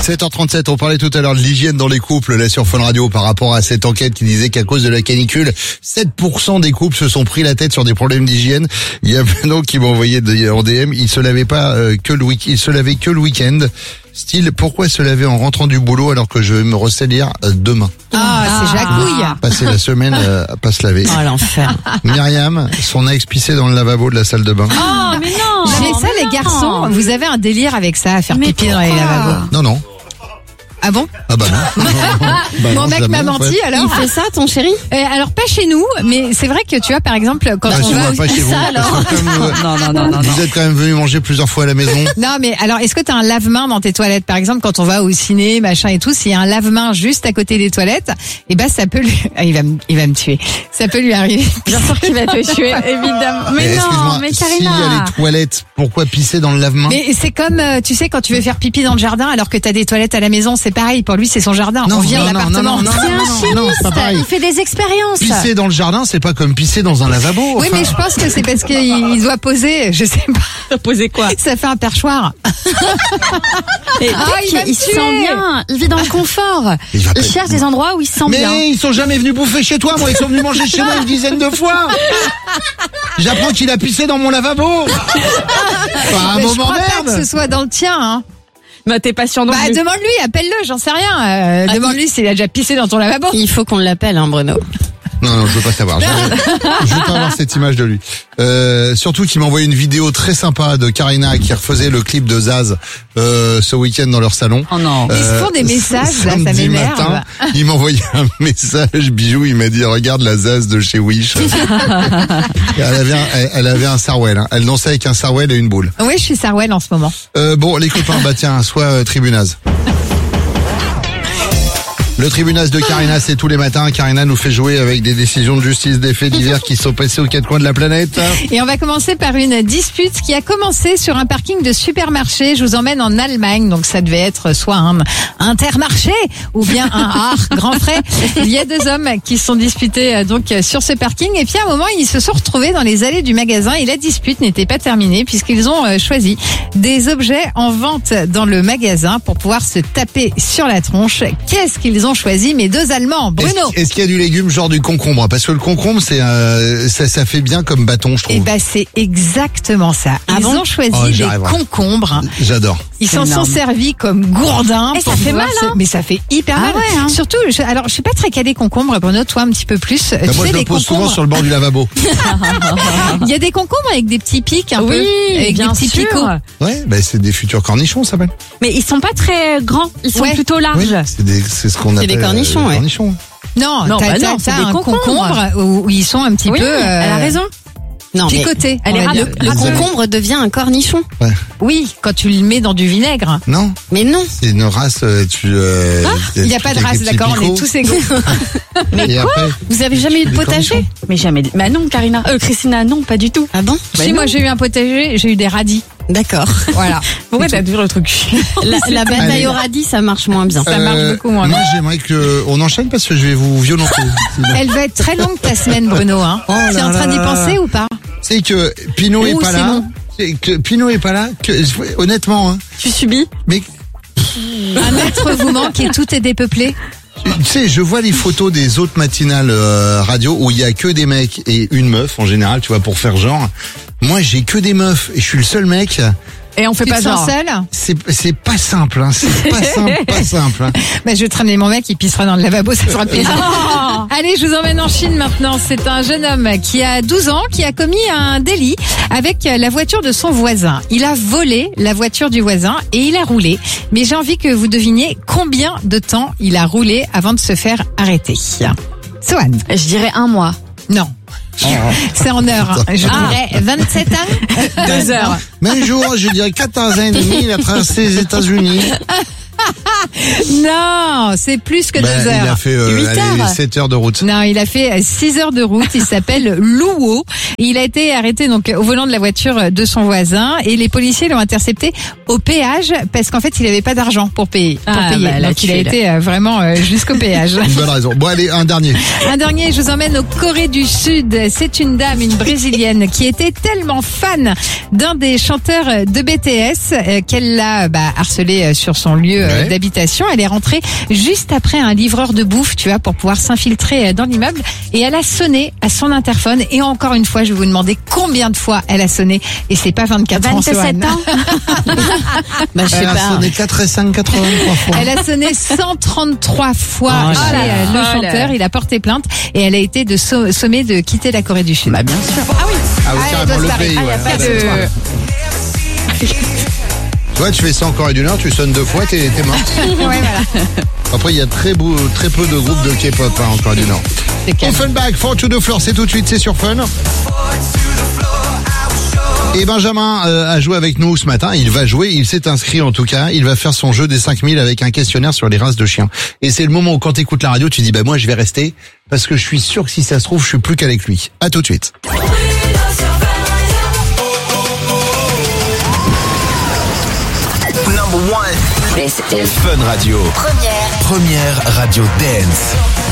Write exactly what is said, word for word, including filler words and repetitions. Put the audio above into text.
sept heures trente-sept, on parlait tout à l'heure de l'hygiène dans les couples, là sur Fun Radio, par rapport à cette enquête qui disait qu'à cause de la canicule, sept pour cent des couples se sont pris la tête sur des problèmes d'hygiène. Il y a Benoît qui m'a envoyé en D M, il se lavait pas euh, que le week, il se lavait que le week-end. Style, pourquoi se laver en rentrant du boulot alors que je vais me ressalir demain? Ah, ah c'est Jacouille. Passer la semaine euh, à pas se laver. Oh l'enfer. Myriam, son ex pissé dans le lavabo de la salle de bain. Oh mais non. Mais ça, les garçons, vous avez un délire avec ça, à faire Mais pipi dans pourquoi les lavabos. Non, non. Ah bon? Ah bah non. Bah Mon non, mec jamais, m'a en menti fait. alors. Il fait ça, ton chéri? Euh, alors pas chez nous, mais c'est vrai que tu vois par exemple quand Ah, on chez va. moi, pas chez vous. ça, alors. Parce que comme, euh, Non, non, non, non. vous êtes quand même venu manger plusieurs fois à la maison. Non mais alors est-ce que t'as un lave-main dans tes toilettes par exemple quand on va au ciné machin et tout, s'il y a un lave-main juste à côté des toilettes, et ben ça peut lui ah, il va me il va me tuer. Ça peut lui arriver. Bien sûr qu'il va te tuer, évidemment. Mais, non, excuse-moi, mais s'il y a Karina. les toilettes, pourquoi pisser dans le lave-main? Mais c'est comme euh, tu sais quand tu veux faire pipi dans le jardin alors que t'as des toilettes à la maison, c'est pareil pour lui c'est son jardin. Non, on vient non, de non, l'appartement. non, non, C'est un non, chimiste. non, c'est pas pareil. Il fait des expériences. Pisser dans le jardin, c'est pas comme pisser dans un lavabo. Oui enfin. mais je pense que c'est parce qu'il il doit poser, je sais pas. T'as posé quoi? Ça fait un perchoir. Et Ah, tac, il va me il se tuer. sent bien. Il vit dans le confort. Il va Il pas- cherche des endroits où il se sent Mais bien. ils sont jamais venus bouffer chez toi, moi ils sont venus manger chez moi une dizaine de fois. J'apprends qu'il a pissé dans mon lavabo. Enfin, un Mais je moment crois pas que ce merde. soit dans le tien. Hein. Mais t'es pas sûr non Bah plus. demande-lui, appelle-le, j'en sais rien. Euh, Ah, demande-lui s'il a déjà pissé dans ton lavabo. Il faut qu'on l'appelle, hein, Bruno. Non, non, je veux pas savoir. Je veux, je veux pas avoir cette image de lui. Euh, surtout qu'il m'a envoyé une vidéo très sympa de Karina qui refaisait le clip de Zaz euh, ce week-end dans leur salon. Oh non. Ils se font des messages, là, ça samedi m'énerve. matin, il m'a envoyé un message, bijou, il m'a dit regarde la Zaz de chez Wish. elle avait un, elle, elle avait un sarouel, hein. Elle dansait avec un sarouel et une boule. Oui, je suis Sarwell en ce moment. Euh, bon, les copains, bah tiens, soit euh, Tribunaz. Le Tribunaz de Karina, c'est tous les matins. Karina nous fait jouer avec des décisions de justice, des faits divers qui sont passés aux quatre coins de la planète. Et on va commencer par une dispute qui a commencé sur un parking de supermarché. Je vous emmène en Allemagne, donc ça devait être soit un Intermarché ou bien un art grand frais. Il y a deux hommes qui se sont disputés euh, donc euh, sur ce parking et puis à un moment ils se sont retrouvés dans les allées du magasin et la dispute n'était pas terminée puisqu'ils ont euh, choisi des objets en vente dans le magasin pour pouvoir se taper sur la tronche. Qu'est-ce qu'ils ont choisi mes deux Allemands, Bruno? Est-ce, est-ce qu'il y a du légume genre du concombre? Parce que le concombre, c'est euh, ça, ça fait bien comme bâton, je trouve. Eh ben c'est exactement ça. Ah Ils bon ont choisi Oh, j'y des arriverai. concombres. J'adore. Ils s'en sont énorme. servis comme gourdins. Et ça pour fait pouvoir mal, se- hein. Mais ça fait hyper Ah mal. ouais, hein. Surtout, je, alors je suis pas très calée concombre, Bruno, toi un petit peu plus. Bah, tu moi, sais, je le les pose souvent concombres, sur le bord du lavabo. il y a des concombres avec des petits pics un Oui, peu, avec bien des petits sûr. picots. Ouais, bah, c'est des futurs cornichons, ça s'appelle. Mais ils sont pas très grands. Ils sont Ouais. plutôt Oui, larges. c'est, des, c'est ce qu'on C'est appelle des cornichons, euh, ouais. cornichons. Non, Non, t'as, bah t'as- non, c'est t'as des un concombres. concombre où ils sont un petit Oui, peu euh, elle a raison. Non, mais picotés. Elle on est va dire. râle- le Vous avez- concombre devient un cornichon. Oui, quand tu le mets dans du vinaigre. Non, Mais non. c'est une race. euh, Tu. Euh, Il n'y a pas de race, d'accord, on est tous égaux. Mais quoi Vous avez jamais eu de Des potager? cornichons. Mais jamais. Bah non, Karina. Euh, Christina, non, pas du tout. Ah bon? Si moi j'ai eu un potager, j'ai eu des radis. D'accord. Voilà. Pourquoi t'as toujours le truc? La, la bataille Allez. au radis, ça marche moins bien. Ça marche beaucoup moins Moi, bien. j'aimerais que on enchaîne parce que je vais vous violenter. Elle va être très longue ta semaine, Bruno. Hein. Oh tu es là en train là d'y là. penser ou pas? C'est que Pinot est Ouh, pas c'est là. long. C'est que Pinot est pas là. Que honnêtement, hein. Tu subis? Mais Un être vous manque et tout est dépeuplé. tu sais, je vois les photos des autres matinales euh, radio où il y a que des mecs et une meuf en général, tu vois, pour faire genre. Moi, j'ai que des meufs et je suis le seul mec. Et on fait Tu pas te sens genre. seul? C'est c'est pas simple, hein. C'est pas simple, pas simple. Hein. Bah, je vais te ramener mon mec, il pissera dans le lavabo, ça fera plaisir. Allez, je vous emmène en Chine maintenant. C'est un jeune homme qui a douze ans, qui a commis un délit avec la voiture de son voisin. Il a volé la voiture du voisin et il a roulé. Mais j'ai envie que vous deviniez combien de temps il a roulé avant de se faire arrêter. Sohan. Je dirais un mois. Non. C'est en heures. Je dirais vingt-sept ans. Deux heures. Même jour, je dirais quatorze ans et demi, il a traversé les États-Unis. Non, c'est plus que Bah, deux heures. il a fait euh, Huit allez, heures. sept heures de route. Non, il a fait six heures de route. Il s'appelle Louo. Il a été arrêté donc au volant de la voiture de son voisin et les policiers l'ont intercepté au péage parce qu'en fait, il n'avait pas d'argent pour payer. Pour Ah, payer. bah, la donc il a tuile. été euh, vraiment euh, jusqu'au péage. Une bonne raison. Bon, allez, un dernier. Un dernier, je vous emmène au Corée du Sud. C'est une dame, une brésilienne, qui était tellement fan d'un des chanteurs de B T S euh, qu'elle l'a bah, harcelé euh, sur son lieu euh, Ouais. d'habitation. Elle est rentrée juste après un livreur de bouffe, tu vois, pour pouvoir s'infiltrer euh, dans l'immeuble. Et elle a sonné à son interphone. Et encore une fois, je vais vous demander combien de fois elle a sonné. Et c'est pas vingt-quatre ans, vingt-sept Sohan. ans. Bah, je sais Elle a pas. sonné quatre et cinq, quatre-vingt-trois fois. Elle a sonné cent trente-trois fois Oh chez là euh, là. le Oh là chanteur. là. Il a porté plainte et elle a été de so- sommée de quitter la Corée du Sud. Bah bien sûr. Ah oui, Ah, carrément elle le doit se pays. barrer. Ouais. Ah, y a pas de- Toi, tu fais ça en Corée du Nord, tu sonnes deux fois, t'es, t'es mort. Ouais, voilà. Après, il y a très, beau, très peu de groupes de K-pop hein, en Corée du Nord. C'est calme. Offenbach, Four to the Floor, c'est tout de suite, c'est sur Fun. Et Benjamin euh, a joué avec nous ce matin. Il va jouer, il s'est inscrit en tout cas. Il va faire son jeu des cinq mille avec un questionnaire sur les races de chiens. Et c'est le moment où quand tu écoutes la radio, tu dis bah moi je vais rester parce que je suis sûr que si ça se trouve, je suis plus qu'avec lui. À tout de suite. Number one. This is Fun Radio. première Première radio dance.